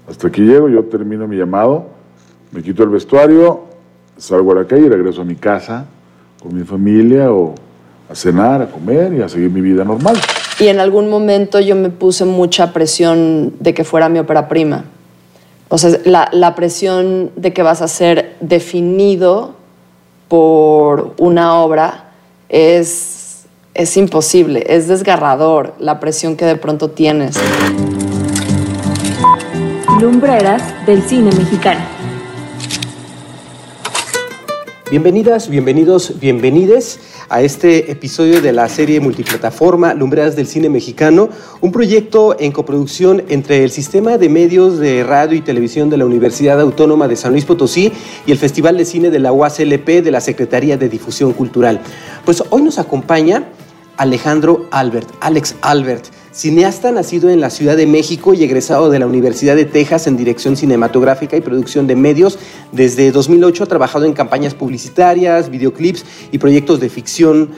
Hasta aquí llego, yo termino mi llamado, me quito el vestuario, salgo a la calle y regreso a mi casa con mi familia o a cenar, a comer y a seguir mi vida normal. Y en algún momento yo me puse mucha presión de que fuera mi ópera prima. O sea, la presión de que vas a ser definido por una obra es imposible, es desgarrador la presión que de pronto tienes. Lumbreras del cine mexicano. Bienvenidas, bienvenidos, bienvenides a este episodio de la serie multiplataforma Lumbreras del cine mexicano, un proyecto en coproducción entre el Sistema de Medios de Radio y Televisión de la Universidad Autónoma de San Luis Potosí y el Festival de Cine de la UASLP de la Secretaría de Difusión Cultural. Pues hoy nos acompaña Alejandro Albert, Alex Albert, cineasta nacido en la Ciudad de México y egresado de la Universidad de Texas en Dirección Cinematográfica y Producción de Medios. Desde 2008 ha trabajado en campañas publicitarias, videoclips y proyectos de ficción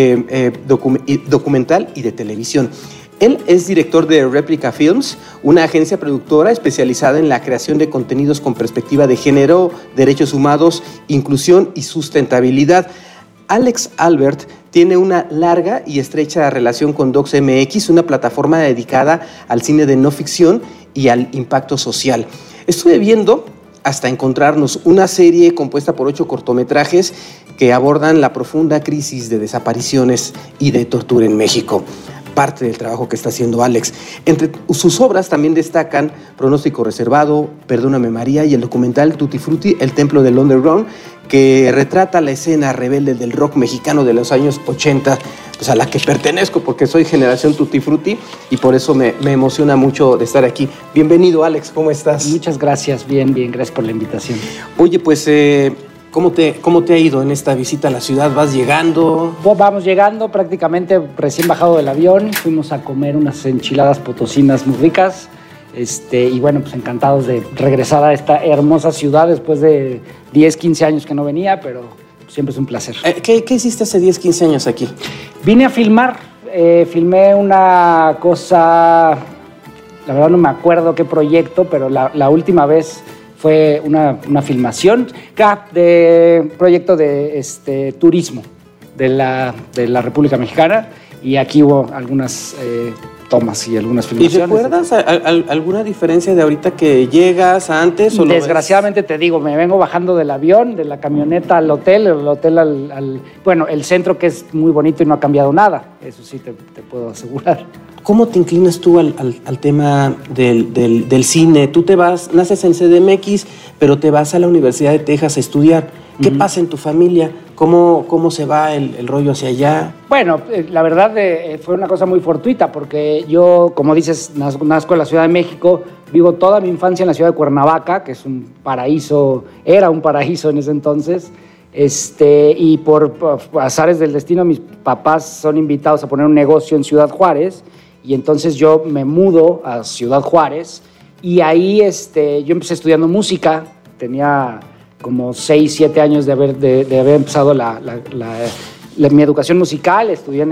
documental y de televisión. Él es director de Replica Films, una agencia productora especializada en la creación de contenidos con perspectiva de género, derechos humanos, inclusión y sustentabilidad. Alex Albert tiene una larga y estrecha relación con DocsMX, una plataforma dedicada al cine de no ficción y al impacto social. Estuve viendo, hasta encontrarnos, una serie compuesta por 8 cortometrajes que abordan la profunda crisis de desapariciones y de tortura en México. Parte del trabajo que está haciendo Alex. Entre sus obras también destacan Pronóstico Reservado, Perdóname María y el documental Tutti Frutti, El Templo del Underground, que retrata la escena rebelde del rock mexicano de los años 80, pues a la que pertenezco porque soy generación Tutti Frutti y por eso me emociona mucho de estar aquí. Bienvenido, Alex, ¿cómo estás? Muchas gracias, bien, gracias por la invitación. Oye, pues ¿cómo te ha ido en esta visita a la ciudad? ¿Vas llegando? Vamos llegando, prácticamente recién bajado del avión. Fuimos a comer unas enchiladas potosinas muy ricas. Y bueno, pues encantados de regresar a esta hermosa ciudad después de 10, 15 años que no venía, pero siempre es un placer. ¿Qué hiciste hace 10, 15 años aquí? Vine a filmar. Filmé una cosa, la verdad no me acuerdo qué proyecto, pero la última vez fue una filmación de proyecto de turismo de la República Mexicana y aquí hubo algunas tomas y algunas filmaciones. ¿Y recuerdas alguna diferencia de ahorita que llegas a antes? ¿O Desgraciadamente te digo, me vengo bajando del avión, de la camioneta al hotel, el hotel bueno, el centro que es muy bonito y no ha cambiado nada, eso sí te puedo asegurar. ¿Cómo te inclinas tú al tema del cine? Tú naces en CDMX, pero te vas a la Universidad de Texas a estudiar. ¿Qué pasa en tu familia? ¿Cómo se va el rollo hacia allá? Bueno, la verdad fue una cosa muy fortuita porque yo, como dices, nazco en la Ciudad de México, vivo toda mi infancia en la ciudad de Cuernavaca, que es un paraíso, era un paraíso en ese entonces. Y por azares del destino, mis papás son invitados a poner un negocio en Ciudad Juárez. Y entonces yo me mudo a Ciudad Juárez y ahí yo empecé estudiando música, tenía como 6, 7 años de haber empezado mi educación musical, estudié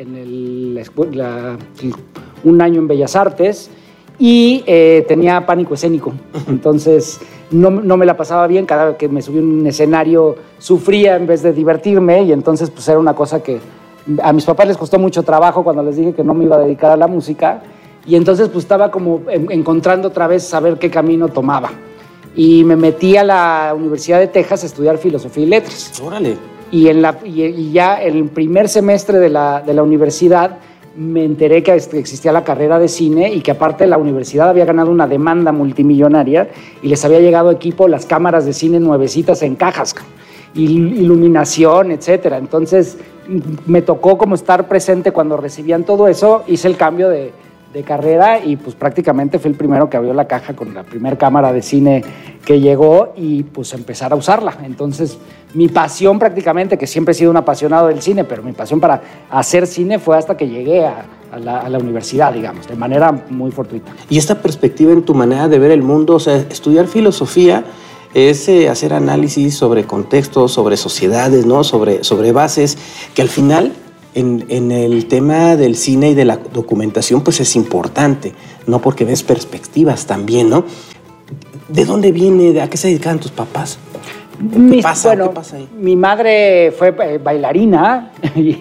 un año en Bellas Artes y tenía pánico escénico, entonces no me la pasaba bien, cada vez que me subí a un escenario sufría en vez de divertirme y entonces pues era una cosa que a mis papás les costó mucho trabajo cuando les dije que no me iba a dedicar a la música y entonces pues estaba como encontrando otra vez saber qué camino tomaba. Y me metí a la Universidad de Texas a estudiar Filosofía y Letras. ¡Órale! Y ya en el primer semestre de la universidad me enteré que existía la carrera de cine y que aparte la universidad había ganado una demanda multimillonaria y les había llegado equipo, las cámaras de cine nuevecitas en cajas, iluminación, etcétera. Entonces me tocó como estar presente cuando recibían todo eso, hice el cambio de carrera y pues prácticamente fui el primero que abrió la caja con la primera cámara de cine que llegó y pues empezar a usarla. Entonces mi pasión prácticamente, que siempre he sido un apasionado del cine, pero mi pasión para hacer cine fue hasta que llegué a la universidad, digamos, de manera muy fortuita. Y esta perspectiva en tu manera de ver el mundo, o sea, estudiar filosofía es hacer análisis sobre contextos, sobre sociedades, ¿no? Sobre bases, que al final en el tema del cine y de la documentación pues es importante, ¿no? Porque ves perspectivas también, ¿no? ¿De dónde viene? ¿A qué se dedicaban tus papás? ¿Qué pasa ahí? Mi madre fue bailarina y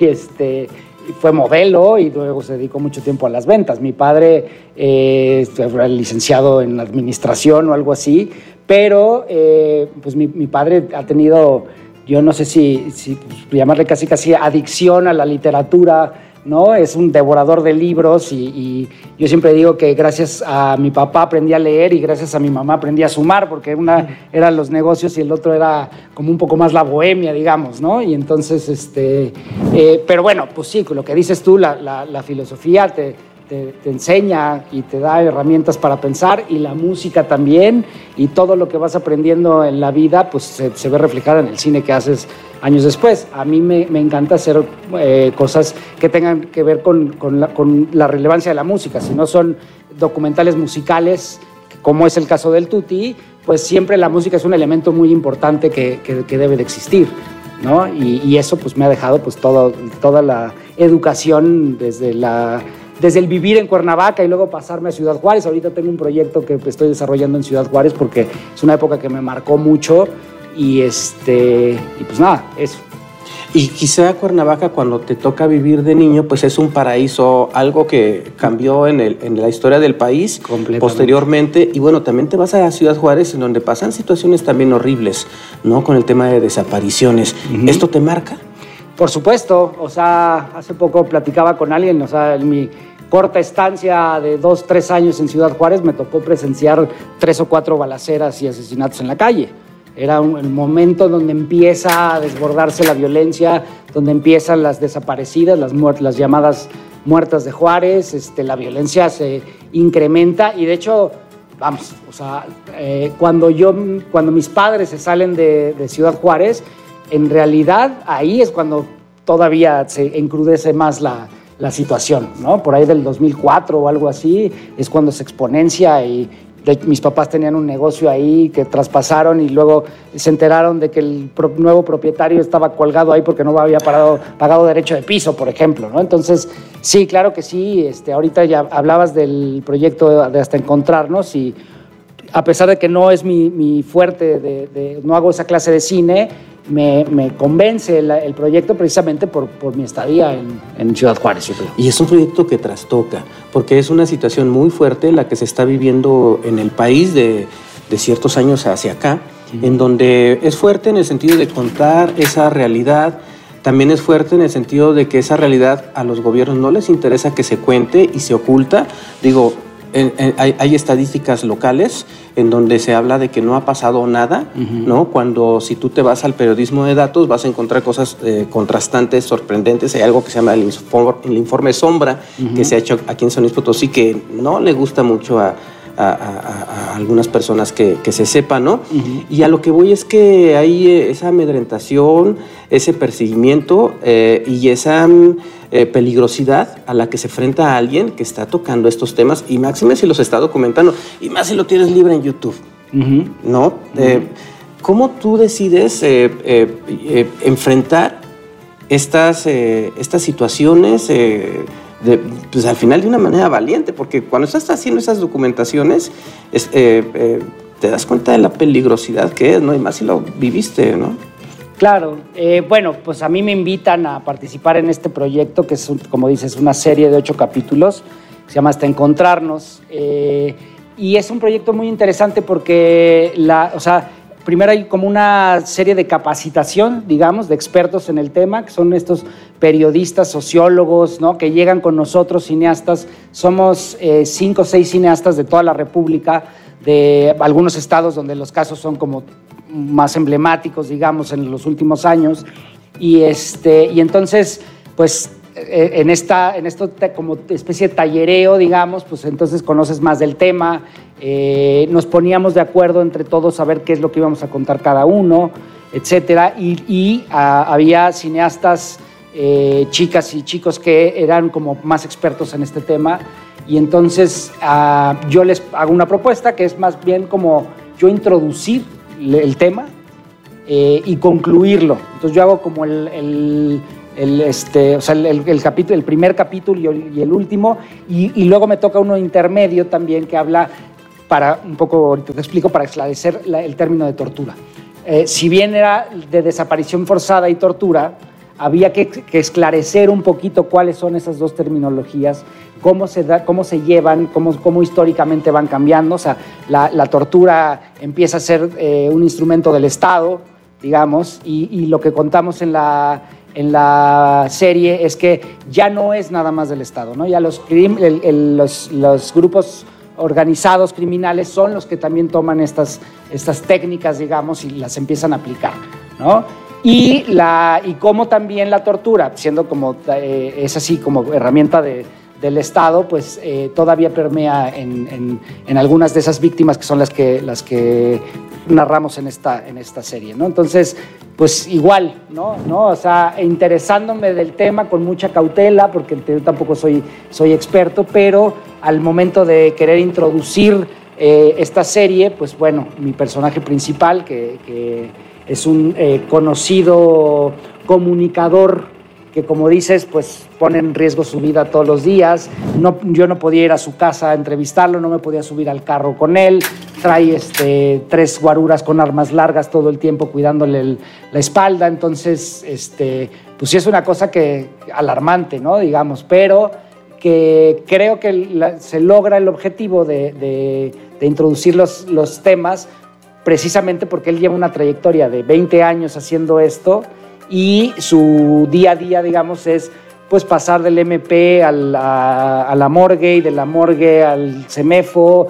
fue modelo y luego se dedicó mucho tiempo a las ventas. Mi padre fue licenciado en administración o algo así, pero pues mi padre ha tenido, yo no sé si llamarle casi adicción a la literatura, ¿no? Es un devorador de libros y yo siempre digo que gracias a mi papá aprendí a leer y gracias a mi mamá aprendí a sumar, porque una eran los negocios y el otro era como un poco más la bohemia, digamos, ¿no? Y entonces, pero bueno, pues sí, lo que dices tú, la filosofía te enseña y te da herramientas para pensar, y la música también, y todo lo que vas aprendiendo en la vida pues se ve reflejada en el cine que haces años después. A mí me encanta hacer cosas que tengan que ver con la relevancia de la música. Si no son documentales musicales, como es el caso del Tuti, pues siempre la música es un elemento muy importante que debe de existir, ¿no? Y eso pues me ha dejado pues toda la educación desde el vivir en Cuernavaca y luego pasarme a Ciudad Juárez. Ahorita tengo un proyecto que estoy desarrollando en Ciudad Juárez porque es una época que me marcó mucho y pues nada, eso. Y quizá Cuernavaca, cuando te toca vivir de niño, pues es un paraíso, algo que cambió en la historia del país posteriormente. Y bueno, también te vas a Ciudad Juárez, en donde pasan situaciones también horribles, ¿no? Con el tema de desapariciones. Uh-huh. ¿Esto te marca? Por supuesto, o sea, hace poco platicaba con alguien, o sea, en mi corta estancia de 2-3 años en Ciudad Juárez me tocó presenciar 3 o 4 balaceras y asesinatos en la calle. Era el momento donde empieza a desbordarse la violencia, donde empiezan las desaparecidas, las llamadas muertas de Juárez, la violencia se incrementa y de hecho, vamos, o sea, cuando mis padres se salen de Ciudad Juárez, en realidad ahí es cuando todavía se encrudece más la situación, ¿no? Por ahí del 2004 o algo así es cuando se exponencia y mis papás tenían un negocio ahí que traspasaron y luego se enteraron de que el nuevo propietario estaba colgado ahí porque no había pagado derecho de piso, por ejemplo, ¿no? Entonces, sí, claro que sí. Ahorita ya hablabas del proyecto de Hasta Encontrarnos y a pesar de que no es mi fuerte, no hago esa clase de cine, me convence el proyecto precisamente por mi estadía en Ciudad Juárez. Y es un proyecto que trastoca, porque es una situación muy fuerte la que se está viviendo en el país de ciertos años hacia acá, en donde es fuerte en el sentido de contar esa realidad. También es fuerte en el sentido de que esa realidad a los gobiernos no les interesa que se cuente y se oculta. Digo, hay estadísticas locales en donde se habla de que no ha pasado nada, ¿no? Cuando si tú te vas al periodismo de datos vas a encontrar cosas contrastantes, sorprendentes. Hay algo que se llama el informe sombra, que se ha hecho aquí en San Luis Potosí, que no le gusta mucho a algunas personas que se sepa, ¿no? Y a lo que voy es que hay esa amedrentación, ese perseguimiento y esa peligrosidad a la que se enfrenta a alguien que está tocando estos temas, y máxime si los está documentando, y más si lo tienes libre en YouTube, ¿no? ¿Cómo tú decides enfrentar estas situaciones pues al final de una manera valiente? Porque cuando estás haciendo esas documentaciones te das cuenta de la peligrosidad que es, ¿no? Y más si lo viviste, ¿no? Claro, bueno, pues a mí me invitan a participar en este proyecto que es, como dices, una serie de 8 capítulos que se llama Hasta Encontrarnos, y es un proyecto muy interesante porque primero hay como una serie de capacitación, digamos, de expertos en el tema, que son estos periodistas, sociólogos, ¿no? Que llegan con nosotros, cineastas. Somos 5 o 6 cineastas de toda la República, de algunos estados donde los casos son como más emblemáticos, digamos, en los últimos años. Y entonces, pues, en esto como especie de tallereo, digamos, pues entonces conoces más del tema. Nos poníamos de acuerdo entre todos a ver qué es lo que íbamos a contar cada uno, etcétera, y había cineastas, chicas y chicos que eran como más expertos en este tema, y entonces yo les hago una propuesta que es más bien como yo introducir el tema y concluirlo. Entonces yo hago como el primer capítulo y el último, y luego me toca uno intermedio también que habla para un poco, ahorita te explico, para esclarecer el término de tortura. Si bien era de desaparición forzada y tortura, había que esclarecer un poquito cuáles son esas dos terminologías, cómo se llevan, cómo históricamente van cambiando. O sea, la tortura empieza a ser un instrumento del Estado, digamos, y lo que contamos en la serie es que ya no es nada más del Estado, ¿no? Ya los grupos organizados criminales son los que también toman estas técnicas, digamos, y las empiezan a aplicar, ¿no? Y cómo también la tortura, siendo como es así como herramienta del Estado, pues todavía permea en algunas de esas víctimas que son las que narramos en esta serie, ¿no? Entonces, pues igual, ¿no? O sea, interesándome del tema con mucha cautela, porque yo tampoco soy experto, pero al momento de querer introducir esta serie, pues bueno, mi personaje principal, que es un conocido comunicador que, como dices, pues pone en riesgo su vida todos los días. Yo no podía ir a su casa a entrevistarlo, no me podía subir al carro con él. Trae 3 guaruras con armas largas todo el tiempo cuidándole la espalda. Entonces, pues sí es una cosa que alarmante, ¿no? Digamos, pero que creo que se logra el objetivo de introducir los temas precisamente porque él lleva una trayectoria de 20 años haciendo esto y su día a día, digamos, es pues pasar del MP a la morgue y de la morgue al CEMEFO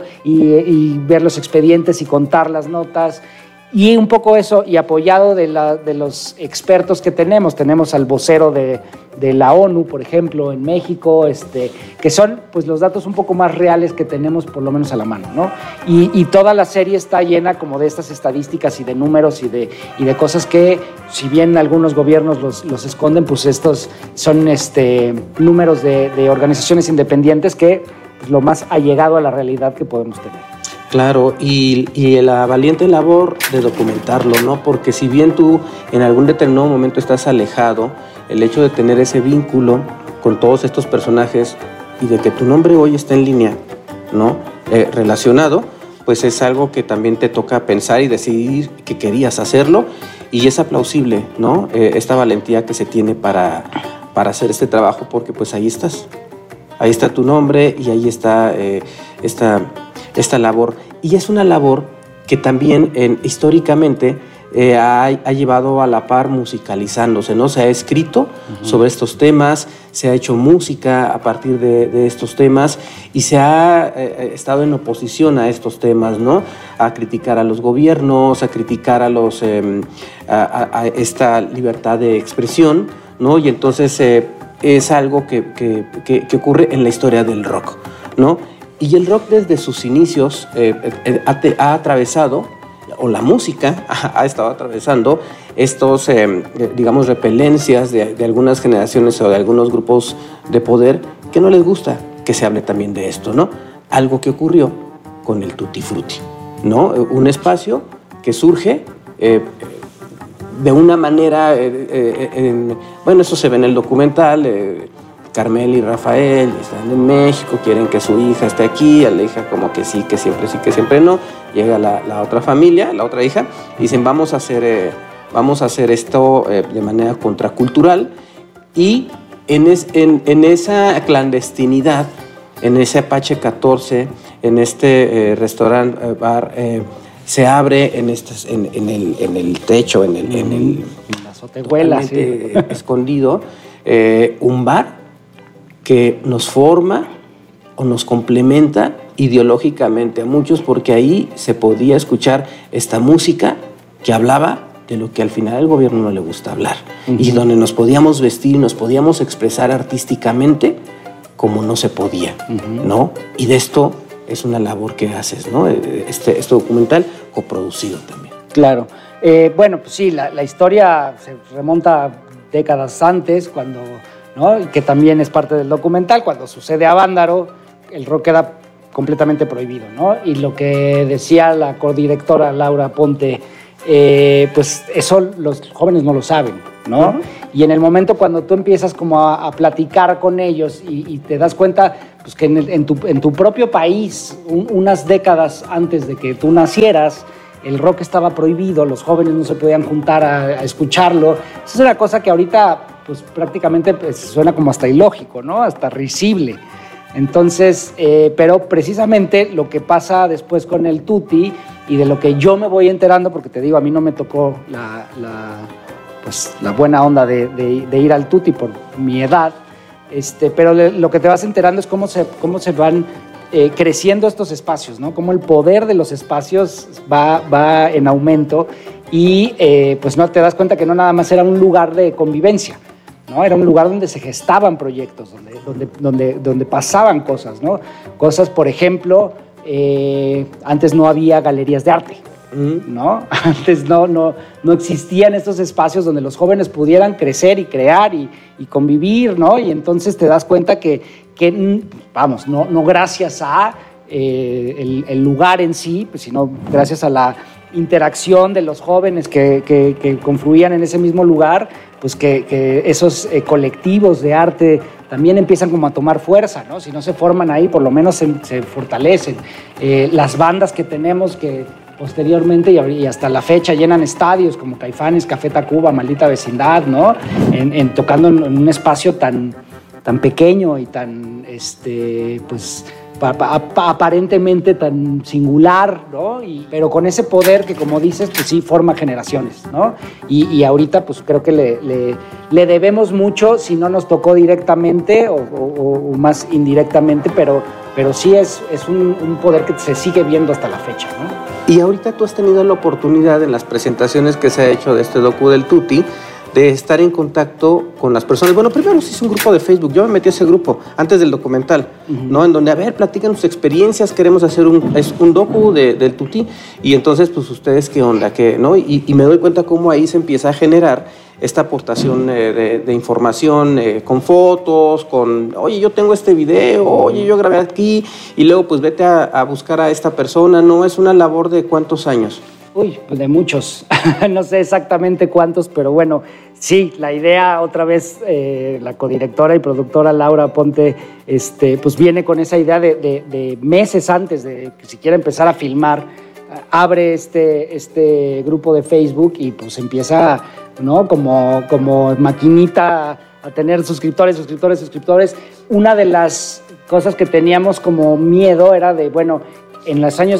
y ver los expedientes y contar las notas. Y un poco eso, y apoyado de los expertos que tenemos al vocero de la ONU, por ejemplo, en México, que son pues los datos un poco más reales que tenemos por lo menos a la mano, ¿no? Y toda la serie está llena como de estas estadísticas y de números y de cosas que, si bien algunos gobiernos los esconden, pues estos son números de organizaciones independientes que pues, lo más allegado a la realidad que podemos tener. Claro, y la valiente labor de documentarlo, ¿no? Porque si bien tú en algún determinado momento estás alejado, el hecho de tener ese vínculo con todos estos personajes y de que tu nombre hoy está en línea, ¿no? Relacionado, pues es algo que también te toca pensar y decidir que querías hacerlo, y es aplausible, ¿no? Esta valentía que se tiene para hacer este trabajo, porque pues ahí estás. Ahí está tu nombre y ahí está esta labor. Y es una labor que también históricamente ha llevado a la par musicalizándose, ¿no? Se ha escrito sobre estos temas, se ha hecho música a partir de estos temas y se ha estado en oposición a estos temas, ¿no? A criticar a los gobiernos, a criticar a esta libertad de expresión, ¿no? Y entonces es algo que ocurre en la historia del rock, ¿no? Y el rock desde sus inicios ha atravesado, o la música ha estado atravesando estos, digamos, repelencias de algunas generaciones o de algunos grupos de poder que no les gusta que se hable también de esto, ¿no? Algo que ocurrió con el Tutti Frutti, ¿no? Un espacio que surge de una manera, bueno, eso se ve en el documental. Carmel y Rafael están en México, quieren que su hija esté aquí, a la hija como que sí, que siempre no. Llega la otra familia, la otra hija, y dicen vamos a hacer esto de manera contracultural, y en esa clandestinidad, en ese Apache 14, en este restaurante, bar, se abre en el techo, en la azotehuela, sí, escondido, un bar que nos forma o nos complementa ideológicamente a muchos, porque ahí se podía escuchar esta música que hablaba de lo que al final al gobierno no le gusta hablar, y donde nos podíamos vestir, nos podíamos expresar artísticamente como no se podía, ¿no? Y de esto es una labor que haces, ¿no? Este documental coproducido también. Claro. Bueno, pues sí, la historia se remonta décadas antes, cuando, ¿no? Y que también es parte del documental, cuando sucede a Vándaro, el rock queda completamente prohibido, ¿no? Y lo que decía la codirectora Laura Ponte, pues eso los jóvenes no lo saben, ¿no? Y en el momento cuando tú empiezas como a platicar con ellos y te das cuenta pues que en tu propio país, unas décadas antes de que tú nacieras, el rock estaba prohibido, los jóvenes no se podían juntar a escucharlo. Eso es una cosa que ahorita pues, prácticamente pues, suena como hasta ilógico, ¿no? Hasta risible. Entonces, pero precisamente lo que pasa después con el Tutti y de lo que yo me voy enterando, porque te digo, a mí no me tocó la buena onda de ir al Tutti por mi edad, pero lo que te vas enterando es cómo se van creciendo estos espacios, ¿no? Cómo el poder de los espacios va en aumento y pues no te das cuenta que no nada más era un lugar de convivencia, ¿no? Era un lugar donde se gestaban proyectos, donde pasaban cosas, ¿no? Cosas, por ejemplo, antes no había galerías de arte, ¿no? Antes no existían estos espacios donde los jóvenes pudieran crecer y crear y convivir, ¿no? Y entonces te das cuenta que vamos, no gracias a el lugar en sí, pues, sino gracias a la interacción de los jóvenes que confluían en ese mismo lugar, pues que esos colectivos de arte también empiezan como a tomar fuerza, ¿no? Si no se forman ahí, por lo menos se fortalecen. Las bandas que tenemos que posteriormente y hasta la fecha llenan estadios como Caifanes, Café Tacuba, Maldita Vecindad, ¿no? Tocando en un espacio tan pequeño y tan, pues, aparentemente tan singular, ¿no? Pero con ese poder que, como dices, pues sí, forma generaciones, ¿no? Y ahorita, pues creo que le debemos mucho, si no nos tocó directamente o más indirectamente, pero sí es un poder que se sigue viendo hasta la fecha, ¿no? Y ahorita tú has tenido la oportunidad en las presentaciones que se ha hecho de este docu del Tutti de estar en contacto con las personas. Bueno, primero se hizo un grupo de Facebook, yo me metí a ese grupo antes del documental, ¿no? En donde, a ver, platican sus experiencias, queremos hacer un docu del Tutti, y entonces, pues, ustedes, ¿qué onda? ¿No? Y me doy cuenta cómo ahí se empieza a generar esta aportación de información con fotos, oye, yo tengo este video, oye, yo grabé aquí, y luego, pues, vete a buscar a esta persona, ¿no? Es una labor de ¿cuántos años? Uy, pues de muchos, no sé exactamente cuántos, pero bueno, sí, la idea otra vez, la codirectora y productora Laura Ponte, pues viene con esa idea de meses antes de que siquiera empezar a filmar, abre este grupo de Facebook y pues empieza, ¿no? Como maquinita a tener suscriptores. Una de las cosas que teníamos como miedo era de, bueno, en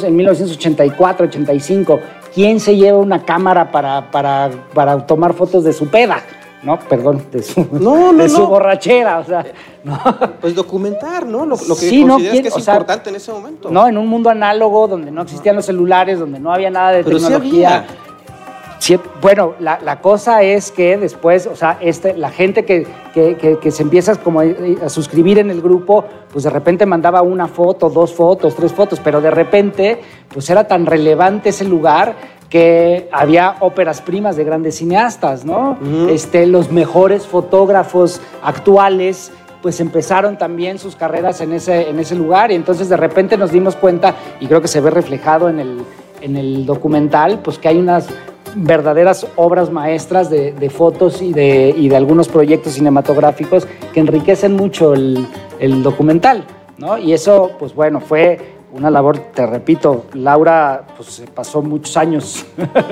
1984, 85, ¿quién se lleva una cámara para tomar fotos de su peda? No, perdón, de su borrachera, o sea, no. Pues documentar, ¿no? Lo que sí, consideras que es importante en ese momento. No, en un mundo análogo donde no existían los celulares, donde no había nada de tecnología. Sí había. Sí, bueno, la cosa es que después, o sea, la gente que se empieza como a suscribir en el grupo, pues de repente mandaba una foto, 2 fotos, 3 fotos, pero de repente, pues era tan relevante ese lugar que había óperas primas de grandes cineastas, ¿no? Los mejores fotógrafos actuales, pues empezaron también sus carreras en ese lugar, y entonces de repente nos dimos cuenta, y creo que se ve reflejado en el documental, pues que hay unas verdaderas obras maestras de fotos y de algunos proyectos cinematográficos que enriquecen mucho el documental, ¿no? Y eso, pues bueno, fue una labor, te repito, Laura pues pasó muchos años,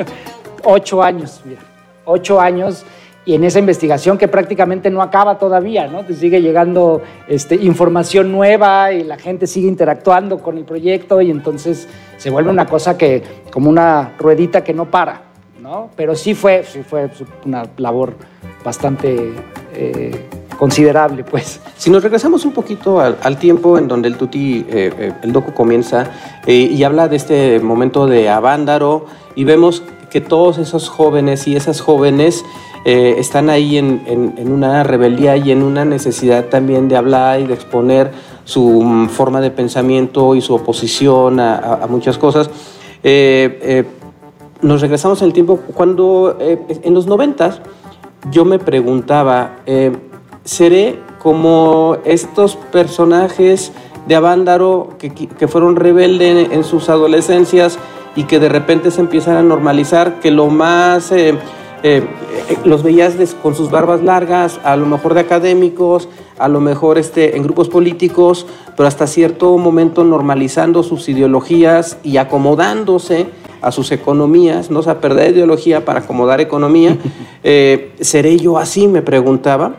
8 años, mira, 8 años, y en esa investigación que prácticamente no acaba todavía, ¿no? Te sigue llegando información nueva y la gente sigue interactuando con el proyecto y entonces se vuelve una cosa que, como una ruedita que no para, ¿no? Pero sí fue una labor bastante considerable, pues. Si nos regresamos un poquito al tiempo en donde el Tutti, el docu comienza y habla de este momento de Avándaro y vemos que todos esos jóvenes y esas jóvenes están ahí en una rebeldía y en una necesidad también de hablar y de exponer su forma de pensamiento y su oposición a muchas cosas. Nos regresamos en el tiempo cuando en los 90s yo me preguntaba, ¿seré como estos personajes de Avándaro que fueron rebeldes en sus adolescencias y que de repente se empiezan a normalizar, que lo más los veías con sus barbas largas, a lo mejor de académicos, a lo mejor en grupos políticos, pero hasta cierto momento normalizando sus ideologías y acomodándose a sus economías, ¿no? O sea, perder ideología para acomodar economía. ¿Seré yo así?, me preguntaba.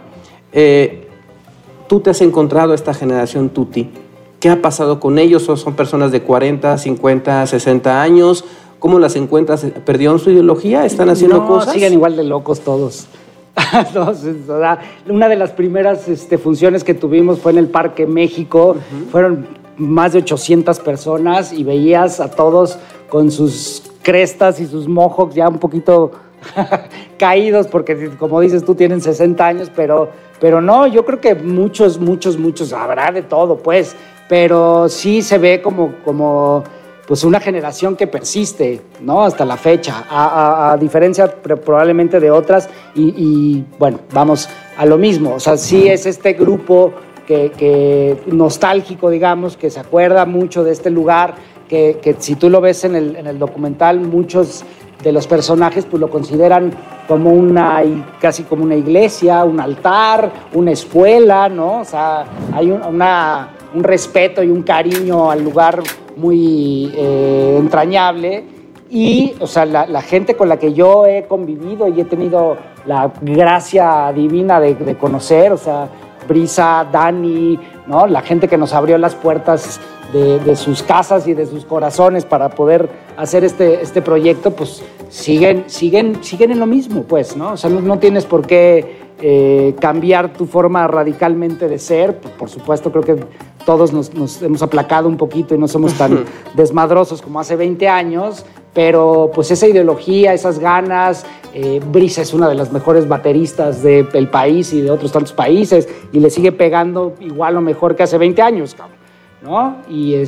¿Tú te has encontrado a esta generación Tuti? ¿Qué ha pasado con ellos? ¿Son personas de 40, 50, 60 años? ¿Cómo las encuentras? ¿Perdieron su ideología? ¿Están haciendo cosas? Siguen igual de locos todos. Entonces, o sea, una de las primeras funciones que tuvimos fue en el Parque México. Fueron más de 800 personas y veías a todos con sus crestas y sus mohawks ya un poquito caídos, porque como dices tú, tienen 60 años, pero no, yo creo que muchos, habrá de todo, pues, pero sí se ve como pues una generación que persiste, ¿no? Hasta la fecha, a diferencia probablemente de otras, y bueno, vamos a lo mismo, o sea, sí es este grupo que nostálgico, digamos, que se acuerda mucho de este lugar, que si tú lo ves en el documental, muchos de los personajes pues lo consideran como casi como una iglesia, un altar, una escuela, ¿no? O sea, hay un respeto y un cariño al lugar muy entrañable. Y, o sea, la gente con la que yo he convivido y he tenido la gracia divina de conocer, o sea, Brisa, Dani, ¿no? La gente que nos abrió las puertas de sus casas y de sus corazones para poder hacer este proyecto, pues siguen en lo mismo, pues, ¿no? O sea, no tienes por qué cambiar tu forma radicalmente de ser. Por supuesto, creo que todos nos hemos aplacado un poquito y no somos tan desmadrosos como hace 20 años, pero pues esa ideología, esas ganas, Brisa es una de las mejores bateristas del país y de otros tantos países, y le sigue pegando igual o mejor que hace 20 años, cabrón, ¿no?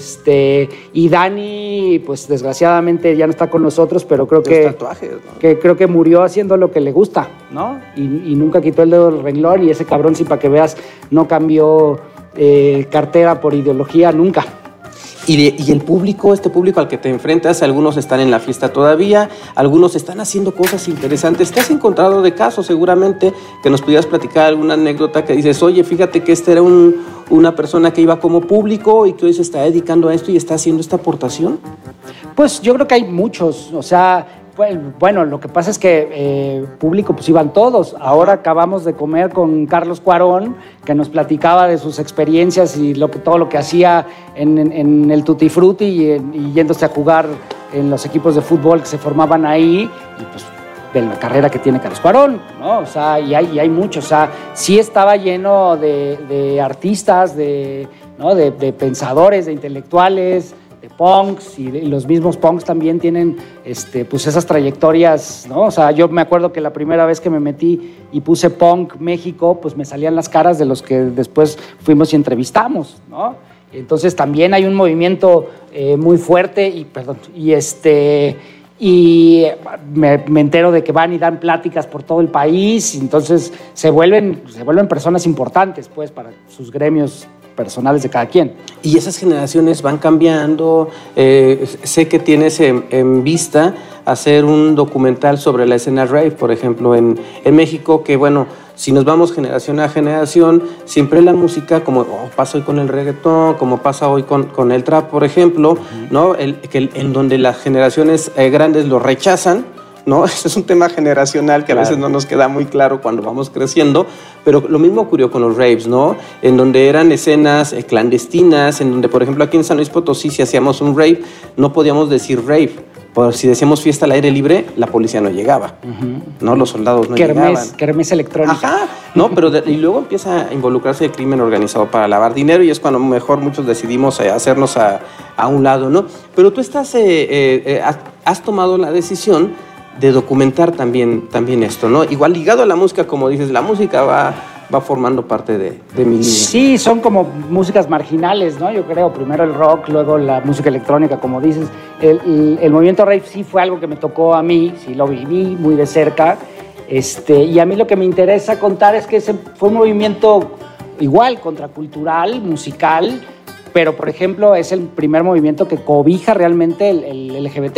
Y Dani, pues desgraciadamente ya no está con nosotros, pero creo creo que murió haciendo lo que le gusta, ¿no? Y nunca quitó el dedo del renglón, y ese cabrón, sí, para que veas, no cambió cartera por ideología nunca. Y el público, este público al que te enfrentas, algunos están en la fiesta todavía, algunos están haciendo cosas interesantes. ¿Te has encontrado de casos seguramente que nos pudieras platicar alguna anécdota que dices, oye, fíjate que era una persona que iba como público y que hoy se está dedicando a esto y está haciendo esta aportación? Pues yo creo que hay muchos, o sea, bueno, lo que pasa es que público pues iban todos. Ahora acabamos de comer con Carlos Cuarón, que nos platicaba de sus experiencias y todo lo que hacía en el Tutti Frutti y yéndose a jugar en los equipos de fútbol que se formaban ahí, y pues de la carrera que tiene Carlos Cuarón, ¿no? O sea, y hay muchos, o sea, sí estaba lleno de artistas, ¿no? de pensadores, de intelectuales, de punks, y los mismos punks también tienen pues esas trayectorias, ¿no? O sea, yo me acuerdo que la primera vez que me metí y puse Punk México, pues me salían las caras de los que después fuimos y entrevistamos, ¿no? Entonces también hay un movimiento muy fuerte y me entero de que van y dan pláticas por todo el país, y entonces se vuelven personas importantes, pues, para sus gremios personales de cada quien. Y esas generaciones van cambiando. Sé que tienes en vista hacer un documental sobre la escena rave, por ejemplo, en México, que bueno, si nos vamos generación a generación, siempre la música, como pasa hoy con el reggaetón, como pasa hoy con el trap, por ejemplo, ¿no? En donde las generaciones grandes lo rechazan, ¿no? Ese es un tema generacional que a veces no nos queda muy claro cuando vamos creciendo, pero lo mismo ocurrió con los raves, ¿no? En donde eran escenas clandestinas, en donde, por ejemplo, aquí en San Luis Potosí, si hacíamos un rave, no podíamos decir rave. Por si decíamos fiesta al aire libre, la policía no llegaba, ¿no? Los soldados no llegaban. Kermés electrónica. Ajá, ¿no? Pero y luego empieza a involucrarse el crimen organizado para lavar dinero, y es cuando mejor muchos decidimos hacernos a un lado, ¿no? Pero tú has tomado la decisión de documentar también esto, ¿no? Igual ligado a la música, como dices, la música va formando parte de mi línea. Sí, son como músicas marginales, ¿no? Yo creo, primero el rock, luego la música electrónica, como dices. El movimiento rave sí fue algo que me tocó a mí, sí lo viví muy de cerca, y a mí lo que me interesa contar es que ese fue un movimiento igual, contracultural, musical, pero, por ejemplo, es el primer movimiento que cobija realmente el LGBT,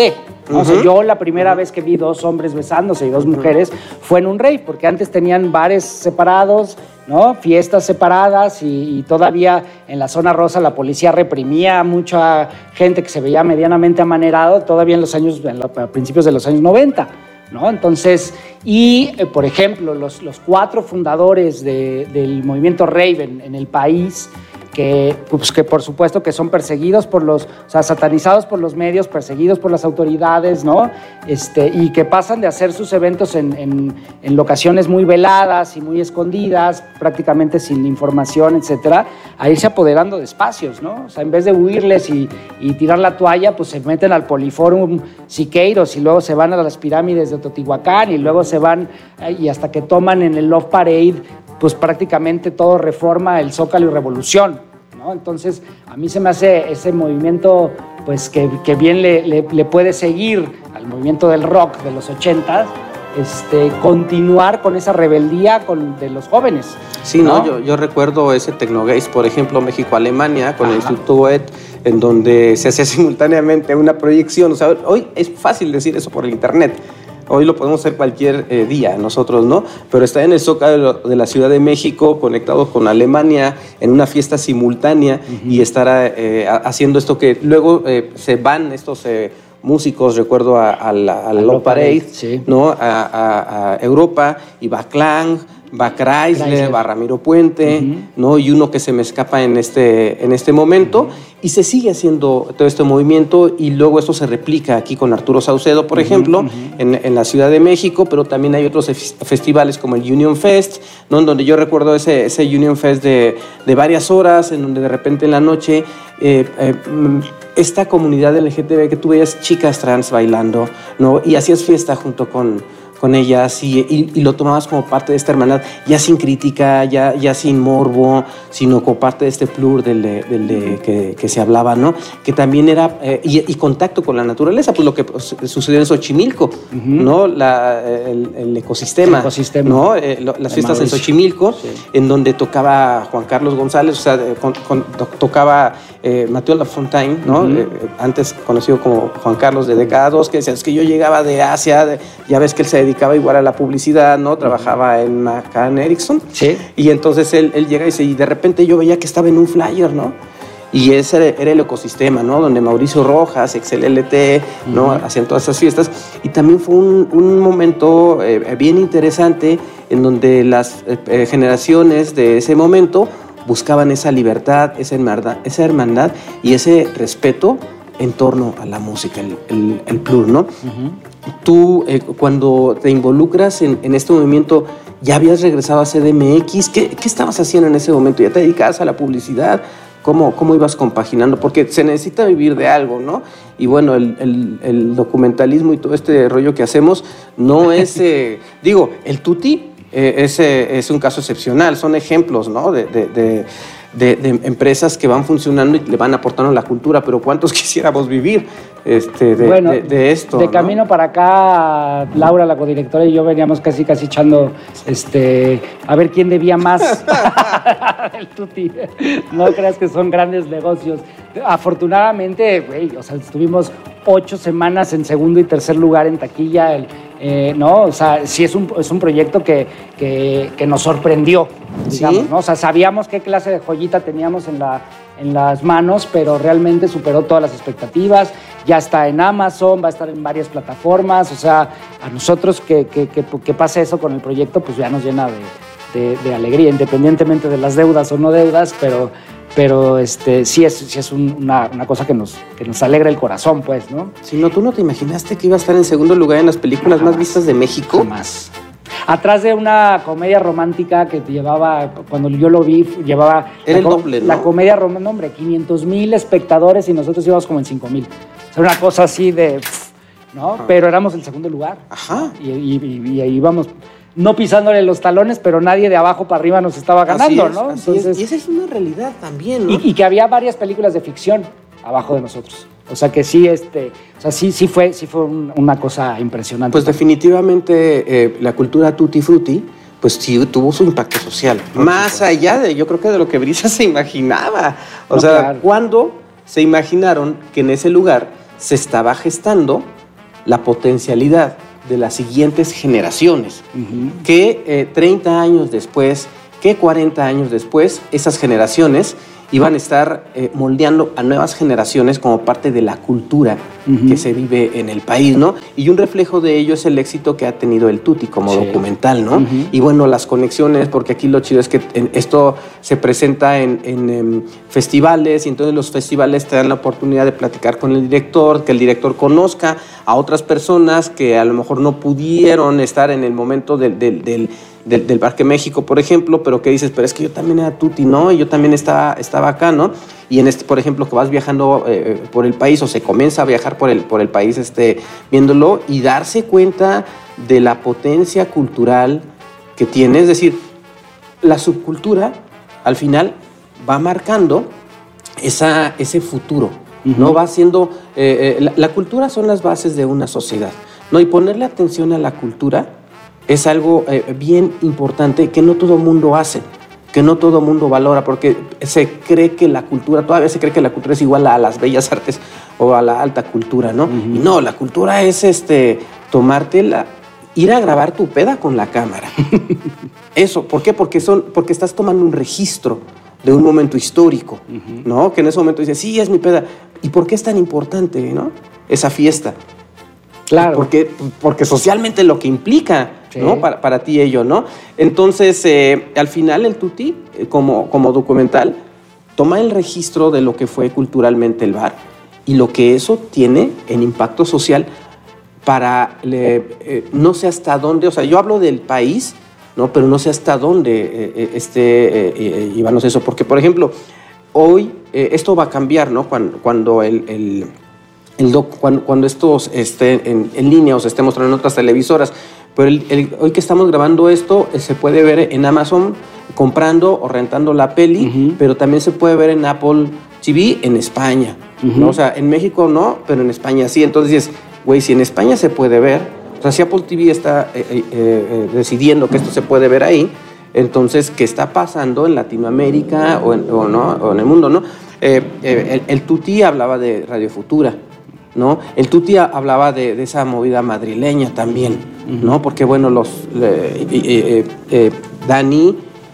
¿no? O sea, yo la primera vez que vi 2 hombres besándose y 2 mujeres fue en un rave, porque antes tenían bares separados, ¿no? Fiestas separadas y todavía en la zona rosa la policía reprimía a mucha gente que se veía medianamente amanerado, todavía a principios de los años 90. ¿No? Entonces, por ejemplo, los 4 fundadores del movimiento rave en el país, que por supuesto que son perseguidos satanizados por los medios, perseguidos por las autoridades, ¿no? Y que pasan de hacer sus eventos en locaciones muy veladas y muy escondidas, prácticamente sin información, etcétera, a irse apoderando de espacios, ¿no? O sea, en vez de huirles y tirar la toalla, pues se meten al Poliforum Siqueiros y luego se van a las pirámides de Teotihuacán y luego se van y hasta que toman en el Love Parade, pues prácticamente todo Reforma, el Zócalo y Revolución, ¿no? Entonces, a mí se me hace ese movimiento, pues que bien le puede seguir al movimiento del rock de los 80s, continuar con esa rebeldía de los jóvenes. Sí, ¿no? Yo recuerdo ese Tecnogaze, por ejemplo, México-Alemania, con el Instituto Goethe, en donde se hacía simultáneamente una proyección. O sea, hoy es fácil decir eso por el internet. Hoy lo podemos hacer cualquier día nosotros, ¿no? Pero estar en el Zócalo de la Ciudad de México, conectado con Alemania, en una fiesta simultánea, y estar haciendo esto que luego se van estos músicos, recuerdo al Love Parade, sí, ¿no? A Europa, y va Klang, va Chrysler, va Ramiro Puente, ¿no? Y uno que se me escapa en este momento, y se sigue haciendo todo este movimiento, y luego esto se replica aquí con Arturo Saucedo, por ejemplo, en la Ciudad de México, pero también hay otros festivales como el Union Fest, ¿no? En donde yo recuerdo ese Union Fest de varias horas, en donde de repente en la noche esta comunidad LGTB que tú veías chicas trans bailando, ¿no? Y hacías fiesta junto con ellas y lo tomabas como parte de esta hermandad, ya sin crítica, ya sin morbo, sino como parte de este plur que se hablaba, ¿no? Que también era, y contacto con la naturaleza, pues lo que sucedió en Xochimilco, ¿no? El ecosistema, ¿no? Las fiestas en Xochimilco, sí, en donde tocaba Juan Carlos González, o sea, tocaba Mathieu Lafontaine, ¿no? Antes conocido como Juan Carlos de Década 2, que decía, es que yo llegaba de Asia, ya ves que él se dedicaba igual a la publicidad, ¿no? Trabajaba en McCann Erickson. Sí. Y entonces él llega y dice, y de repente yo veía que estaba en un flyer, ¿no? Y ese era el ecosistema, ¿no? Donde Mauricio Rojas, XLLT, ¿no? Hacían todas esas fiestas. Y también fue un momento bien interesante en donde las generaciones de ese momento buscaban esa libertad, esa hermandad y ese respeto en torno a la música, el plur, ¿no? Tú, cuando te involucras en este movimiento, ¿ya habías regresado a CDMX? ¿Qué estabas haciendo en ese momento? ¿Ya te dedicabas a la publicidad? ¿Cómo ibas compaginando? Porque se necesita vivir de algo, ¿no? Y bueno, el documentalismo y todo este rollo que hacemos no es... digo, el Tuti es un caso excepcional, son ejemplos, ¿no? de empresas que van funcionando y le van aportando la cultura, pero ¿cuántos quisiéramos vivir de esto? De camino, ¿no? Para acá, Laura, la codirectora, y yo veníamos casi echando a ver quién debía más. El Tuti. No creas que son grandes negocios. Afortunadamente, o sea, estuvimos 8 semanas en segundo y tercer lugar en taquilla, ¿no? O sea, sí es un proyecto que nos sorprendió, digamos, ¿sí? ¿No? O sea, sabíamos qué clase de joyita teníamos en las manos, pero realmente superó todas las expectativas. Ya está en Amazon, va a estar en varias plataformas. O sea, a nosotros que pase eso con el proyecto, pues ya nos llena de alegría, independientemente de las deudas o no deudas, pero sí es una cosa que nos alegra el corazón, pues, ¿no? Si no, ¿tú no te imaginaste que iba a estar en segundo lugar en las películas más vistas de México? Jamás. Atrás de una comedia romántica que llevaba, cuando yo lo vi, llevaba... Era el doble, ¿no? La comedia romántica, hombre, 500,000 espectadores y nosotros íbamos como en 5,000. O sea, una cosa así de... ¿no? Ajá. Pero éramos el segundo lugar. Ajá. Y ahí íbamos... No pisándole los talones, pero nadie de abajo para arriba nos estaba ganando, así es, ¿no? Entonces, es. Y esa es una realidad también, ¿no? Y que había varias películas de ficción abajo de nosotros. O sea que sí, sí fue una cosa impresionante. Pues definitivamente la cultura Tutti Frutti, pues sí tuvo su impacto social. Más allá yo creo que de lo que Brisa se imaginaba. O sea, claro. ¿Cuándo se imaginaron que en ese lugar se estaba gestando la potencialidad de las siguientes generaciones, que 30 años después, que 40 años después, esas generaciones iban a estar moldeando a nuevas generaciones como parte de la cultura que se vive en el país, ¿no? Y un reflejo de ello es el éxito que ha tenido el Tuti como documental, ¿no? Y bueno, las conexiones, porque aquí lo chido es que esto se presenta en festivales, y entonces los festivales te dan la oportunidad de platicar con el director, que el director conozca a otras personas que a lo mejor no pudieron estar en el momento del Parque México, por ejemplo, pero que dices, pero es que yo también era Tuti, ¿no? Y yo también estaba acá, ¿no? Y en por ejemplo, que vas viajando por el país o se comienza a viajar por el país viéndolo y darse cuenta de la potencia cultural que tiene. Es decir, la subcultura al final va marcando ese futuro, ¿no? Va siendo... la cultura son las bases de una sociedad, ¿no? Y ponerle atención a la cultura es algo bien importante que no todo mundo hace, que no todo mundo valora, porque todavía se cree que la cultura es igual a las bellas artes o a la alta cultura, ¿no? Y no, la cultura es ir a grabar tu peda con la cámara. Eso, ¿por qué? Porque estás tomando un registro de un momento histórico, ¿no? Que en ese momento dices, sí, es mi peda. ¿Y por qué es tan importante, ¿no? Esa fiesta. Claro. Porque socialmente lo que implica, ¿no? Para ti ello, ¿no? Entonces, al final el Tuti, como documental, toma el registro de lo que fue culturalmente el bar y lo que eso tiene en impacto social para, no sé hasta dónde, o sea, yo hablo del país, ¿no? Pero no sé hasta dónde llevarnos eso, porque, por ejemplo, hoy esto va a cambiar, ¿no? Cuando cuando esto esté en línea o se esté mostrando en otras televisoras. Pero hoy que estamos grabando esto, se puede ver en Amazon comprando o rentando la peli, pero también se puede ver en Apple TV en España, ¿no? O sea, en México no, pero en España sí. Entonces dices, güey, si en España se puede ver, o sea, si Apple TV está decidiendo que esto se puede ver ahí, entonces, ¿qué está pasando en Latinoamérica o en el mundo, ¿no? El Tuti hablaba de Radio Futura, ¿no? El Tuti hablaba de esa movida madrileña también, ¿no? Porque, bueno, Dani